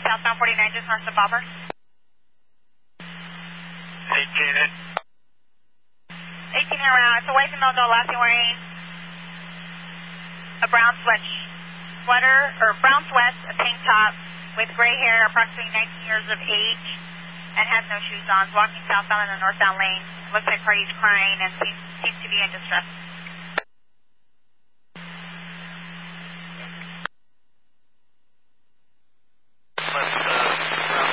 southbound 49, just north of Auburn. 18 around. It's a white female adult, last seen wearing a brown sweater, or brown sweats, a tank top, with gray hair, approximately 19 years of age, and has no shoes on. Walking southbound in the northbound lane. Looks like party's crying and seems to be in distress.